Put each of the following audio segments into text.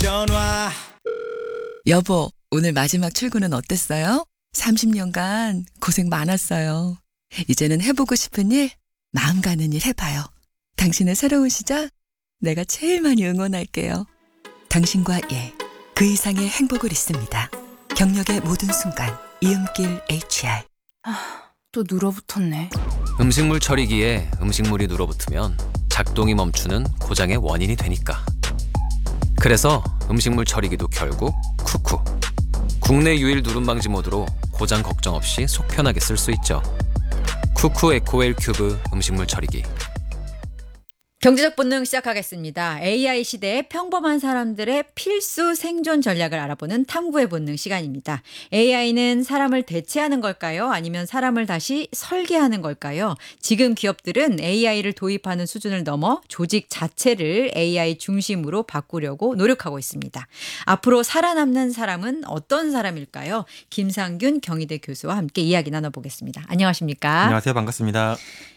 전화. 여보, 오늘 마지막 출근은 어땠어요? 30년간 고생 많았어요. 이제는 해보고 싶은 일, 마음 가는 일 해봐요. 당신의 새로운 시작, 내가 제일 많이 응원할게요. 당신과 그 이상의 행복을 있습니다. 경력의 모든 순간, 이음길 HR. 또 눌어붙었네. 음식물 처리기에 음식물이 눌어붙으면 작동이 멈추는 고장의 원인이 되니까. 그래서 음식물 처리기도 결국 쿠쿠. 국내 유일 누름 방지 모드로 고장 걱정 없이 속 편하게 쓸 수 있죠. 쿠쿠 에코웰 큐브 음식물 처리기. 경제적 본능 시작하겠습니다. AI 시대의 평범한 사람들의 필수 생존 전략을 알아보는 탐구의 본능 시간입니다. AI는 사람을 대체하는 걸까요? 아니면 사람을 다시 설계하는 걸까요? 지금 기업들은 AI를 도입하는 수준을 넘어 조직 자체를 AI 중심으로 바꾸려고 노력하고 있습니다. 앞으로 살아남는 사람은 어떤 사람일까요? 김상균 경희대 교수와 함께 이야기 나눠보겠습니다. 안녕하십니까? 안녕하세요. 반갑습니다.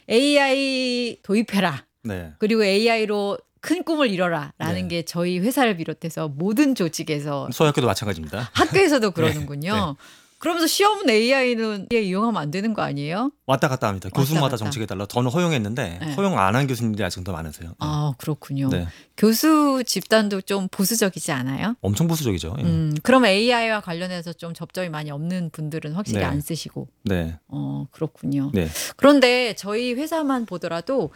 AI 도입해라. 네. 그리고 AI로 큰 꿈을 이뤄라라는 네. 게 저희 회사를 비롯해서 모든 조직에서 소학교도 마찬가지입니다. 학교에서도 그러는군요. 그러면서 시험은 AI는 이용하면 안 되는 거 아니에요? 왔다 갔다 합니다. 왔다 교수마다 갔다. 정책에 따라 저는 허용했는데 네. 허용 안 한 교수님들이 아직은 더 많으세요. 아, 그렇군요. 네. 교수 집단도 좀 보수적이지 않아요? 엄청 보수적이죠. 그럼 AI와 관련해서 좀 접점이 많이 없는 분들은 확실히 네. 안 쓰시고. 네. 그렇군요. 네. 그런데 저희 회사만 보더라도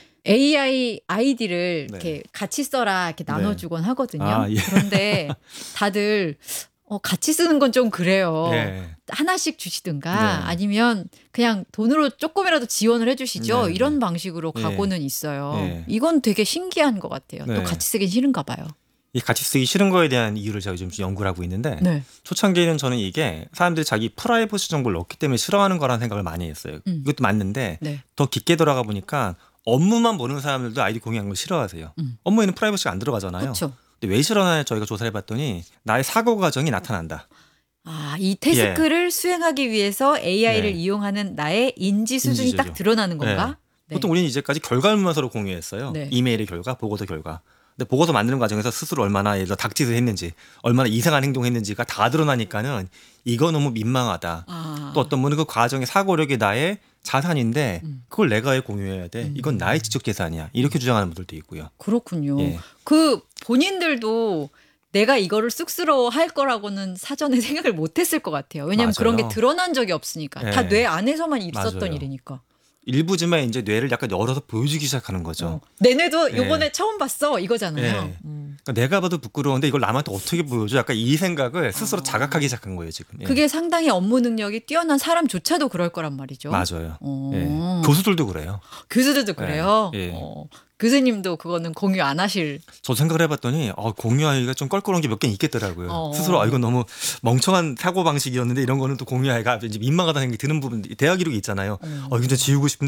AI 아이디를 네. 이렇게 같이 써라 이렇게 나눠주곤 하거든요. 아, 예. 그런데 다들 같이 쓰는 건 좀 그래요. 예. 하나씩 주시든가 네. 아니면 그냥 돈으로 조금이라도 지원을 해주시죠. 네, 이런 네. 방식으로 예. 가고는 있어요. 예. 이건 되게 신기한 것 같아요. 네. 또 같이 쓰긴 싫은가 봐요. 이 같이 쓰기 싫은 거에 대한 이유를 제가 요즘 연구를 하고 있는데 네. 초창기에는 저는 이게 사람들이 자기 프라이버시 정보를 넣기 때문에 싫어하는 거라는 생각을 많이 했어요. 이것도 맞는데 네. 더 깊게 돌아가 보니까 업무만 보는 사람들도 아이디 공유하는 걸 싫어하세요. 업무에는 프라이버시가 안 들어가잖아요. 그렇죠. 근데 왜 싫어하냐 저희가 조사를 해봤더니 나의 사고 과정이 나타난다. 이 태스크를 수행하기 위해서 AI를 네. 이용하는 나의 인지 수준이 인지죠. 딱 드러나는 건가? 네. 보통 우리는 이제까지 결과물만 서로 공유했어요. 네. 이메일의 결과, 보고서 결과. 근데 보고서 만드는 과정에서 스스로 얼마나 예를 들어 닭짓을 했는지, 얼마나 이상한 행동했는지가 다 드러나니까는 이거 너무 민망하다. 또 어떤 분은 그 과정의 사고력이 나의 자산인데 그걸 내가 왜 공유해야 돼? 이건 나의 지적 재산이야. 이렇게 주장하는 분들도 있고요. 그렇군요. 예. 그 본인들도 내가 이거를 쑥스러워 할 거라고는 사전에 생각을 못 했을 것 같아요. 왜냐하면 맞아요. 그런 게 드러난 적이 없으니까. 예. 다 뇌 안에서만 있었던 맞아요. 일이니까. 일부지만 이제 뇌를 약간 열어서 보여주기 시작하는 거죠. 내 뇌도 예. 요번에 처음 봤어 이거잖아요. 예. 그러니까 내가 봐도 부끄러운데 이걸 남한테 어떻게 보여줘? 약간 이 생각을 스스로 자각하기 시작한 거예요 지금. 예. 그게 상당히 업무 능력이 뛰어난 사람조차도 그럴 거란 말이죠. 맞아요. 어. 예. 교수들도 그래요. 교수들도 그래요. 예. 교수님도 그거는 공유 안 하실. 저도 생각을 해봤더니 공유하기가 좀 껄끄러운 게 몇 개 있겠더라고요. 스스로 이건 너무 멍청한 사고 방식이었는데 이런 거는 또 공유하기가 이제 민망하다는 생각이 드는 부분. 대학 기록이 있잖아요. 이건 좀 지우고 싶은데.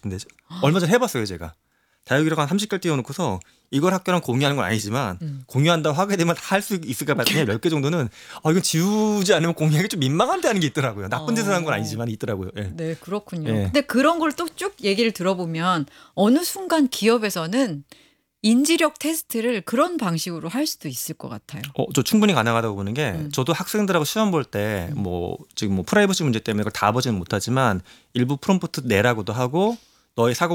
얼마 전에 해봤어요 제가. 대학 기록 한 30개를 띄워놓고서 이걸 학교랑 공유하는 건 아니지만 공유한다고 하게 되면 할 수 있을까 봤더니 몇 개 정도는 이건 지우지 않으면 공유하기 좀 민망한다는 게 있더라고요. 나쁜 짓을 한 건 아니지만 있더라고요. 예. 네, 그렇군요. 예. 근데 그런 걸 또 쭉 얘기를 들어보면 어느 순간 기업에서는 인지력 테스트를 그런 방식으로 할 수도 있을 것 같아요. 저 충분히 가능하다고 보는 게 저도 학생들하고 시험 볼 때 지금 프라이버시 문제 때문에 그걸 다 보지는 못하지만 일부 프롬프트 내라고도 하고 너의 사고